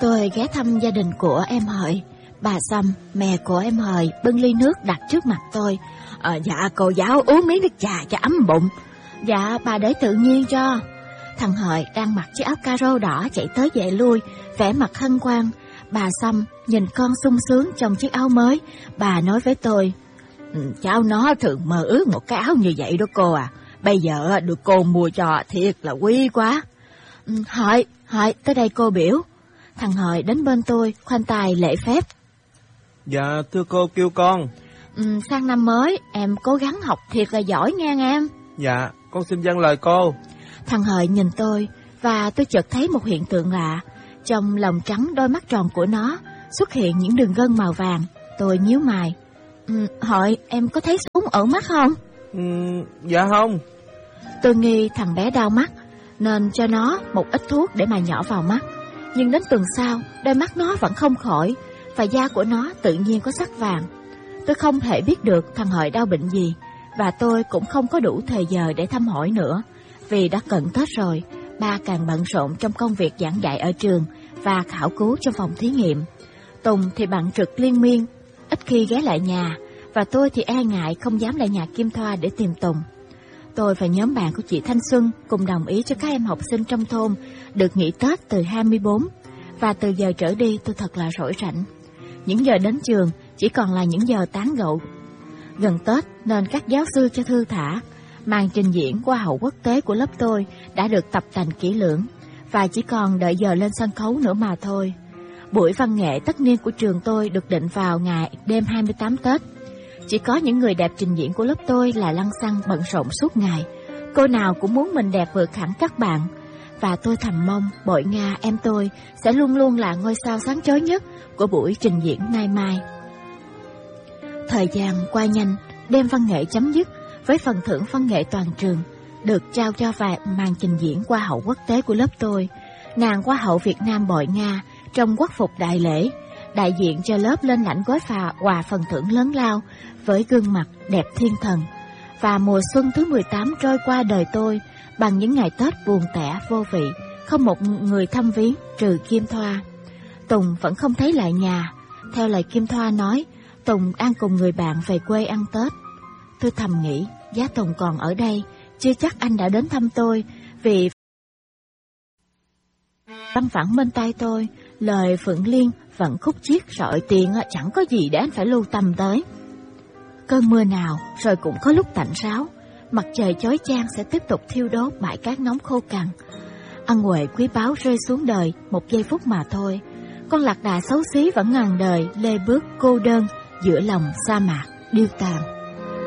Tôi ghé thăm gia đình của em Hợi. Bà Sâm, mẹ của em Hợi, bưng ly nước đặt trước mặt tôi. Dạ cô giáo uống miếng nước trà cho ấm bụng. Dạ bà để tự nhiên cho. Thằng Hợi đang mặc chiếc áo caro đỏ chạy tới chạy lui, vẻ mặt hân hoan. Bà Sâm nhìn con sung sướng trong chiếc áo mới. Bà nói với tôi: Cháu nó thường mơ ước một cái áo như vậy đó cô à. Bây giờ được cô mua cho thiệt là quý quá. Hợi, tới đây cô biểu. Thằng Hợi đến bên tôi, khoanh tay lễ phép. Dạ thưa cô kêu con. Sang năm mới em cố gắng học thiệt là giỏi nghe em. Dạ con xin vâng lời cô. Thằng Hợi nhìn tôi và tôi chợt thấy một hiện tượng lạ. Trong lòng trắng đôi mắt tròn của nó xuất hiện những đường gân màu vàng. Tôi nhíu mày. Hợi, em có thấy sún ở mắt không? Dạ không. Tôi nghi thằng bé đau mắt nên cho nó một ít thuốc để mà nhỏ vào mắt. Nhưng đến tuần sau, đôi mắt nó vẫn không khỏi và da của nó tự nhiên có sắc vàng. Tôi không thể biết được thằng Hợi đau bệnh gì và tôi cũng không có đủ thời giờ để thăm hỏi nữa. Vì đã cận Tết rồi, ba càng bận rộn trong công việc giảng dạy ở trường và khảo cứu trong phòng thí nghiệm. Tùng thì bận trực liên miên, ít khi ghé lại nhà, và tôi thì e ngại không dám lại nhà Kim Thoa để tìm Tùng. Tôi và nhóm bạn của chị Thanh Xuân cùng đồng ý cho các em học sinh trong thôn được nghỉ Tết từ 24, và từ giờ trở đi tôi thật là rỗi rảnh. Những giờ đến trường chỉ còn là những giờ tán gẫu. Gần Tết nên các giáo sư cho thư thả. Màn trình diễn Hoa hậu quốc tế của lớp tôi đã được tập tành kỹ lưỡng và chỉ còn đợi giờ lên sân khấu nữa mà thôi. Buổi văn nghệ tất niên của trường tôi được định vào ngày đêm 28 Tết. Chỉ có những người đẹp trình diễn của lớp tôi là lăng xăng bận rộn suốt ngày. Cô nào cũng muốn mình đẹp vượt hẳn các bạn. Và tôi thầm mong Bội Nga em tôi sẽ luôn luôn là ngôi sao sáng chói nhất của buổi trình diễn nay mai. Thời gian qua nhanh, đêm văn nghệ chấm dứt với phần thưởng văn nghệ toàn trường được trao cho màn trình diễn Hoa hậu quốc tế của lớp tôi. Nàng Hoa hậu Việt Nam Bội Nga trong quốc phục đại lễ, đại diện cho lớp lên lãnh gói quà phần thưởng lớn lao với gương mặt đẹp thiên thần. Và mùa xuân thứ 18 trôi qua đời tôi bằng những ngày Tết buồn tẻ vô vị, không một người thăm viếng trừ Kim Thoa. Tùng vẫn không thấy lại nhà. Theo lời Kim Thoa nói, Tùng đang cùng người bạn về quê ăn Tết. Tôi thầm nghĩ, giá Tùng còn ở đây, chưa chắc anh đã đến thăm tôi, vì văng vẳng bên tay tôi, lời Phượng Liên vẫn khúc chiết rọi tiền chẳng có gì để anh phải lưu tâm tới. Cơn mưa nào rồi cũng có lúc tạnh ráo, mặt trời chói chang sẽ tiếp tục thiêu đốt bãi cát nóng khô cằn. Ân huệ quý báu rơi xuống đời một giây phút mà thôi. Con lạc đà xấu xí vẫn ngàn đời lê bước cô đơn giữa lòng sa mạc điêu tàn.